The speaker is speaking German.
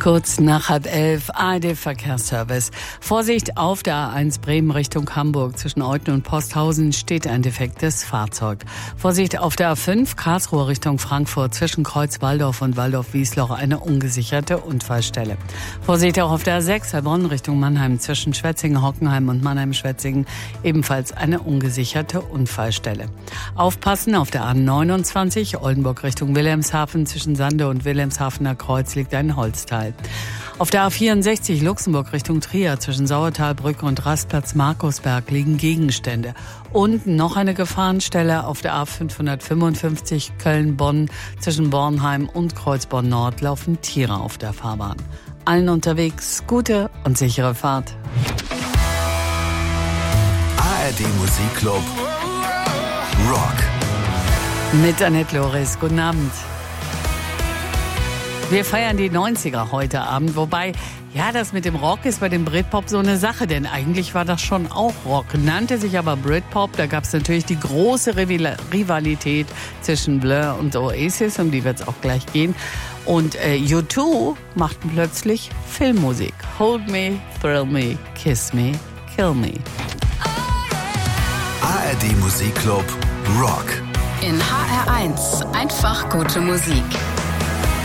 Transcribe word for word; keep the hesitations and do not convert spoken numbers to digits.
Kurz nach halb elf, A R D-Verkehrsservice. Vorsicht auf der A eins Bremen Richtung Hamburg. Zwischen Euthen und Posthausen steht ein defektes Fahrzeug. Vorsicht auf der A fünf, Karlsruhe Richtung Frankfurt. Zwischen Kreuz Walldorf und Walldorf-Wiesloch eine ungesicherte Unfallstelle. Vorsicht auch auf der A sechs, Heilbronn Richtung Mannheim. Zwischen Schwetzingen-Hockenheim und Mannheim-Schwetzingen ebenfalls eine ungesicherte Unfallstelle. Aufpassen auf der A neunundzwanzig, Oldenburg Richtung Wilhelmshaven. Zwischen Sande und Wilhelmshavener Kreuz liegt ein Holzteil. Auf der A vierundsechzig Luxemburg Richtung Trier zwischen Sauertalbrücke und Rastplatz Markusberg liegen Gegenstände. Und noch eine Gefahrenstelle auf der A fünfhundertfünfundfünfzig Köln-Bonn zwischen Bornheim und Kreuzborn Nord laufen Tiere auf der Fahrbahn. Allen unterwegs gute und sichere Fahrt. A R D Musikclub Rock Mit Annette Loris. Guten Abend. Wir feiern die neunziger heute Abend, wobei, ja, das mit dem Rock ist bei dem Britpop so eine Sache, denn eigentlich war das schon auch Rock, nannte sich aber Britpop. Da gab es natürlich die große Rivalität zwischen Blur und Oasis, um die wird es auch gleich gehen. Und äh, U zwei machten plötzlich Filmmusik. Hold me, thrill me, kiss me, kill me. A R D Musikclub Rock. In H R eins einfach gute Musik.